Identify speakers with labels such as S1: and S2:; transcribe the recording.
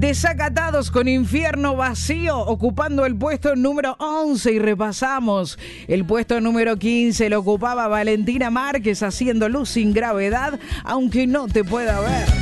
S1: Desacatados con Infierno Vacío, ocupando el puesto número 11 y repasamos. El puesto número 15 lo ocupaba Valentina Márquez haciendo Luz sin Gravedad, aunque no te pueda ver.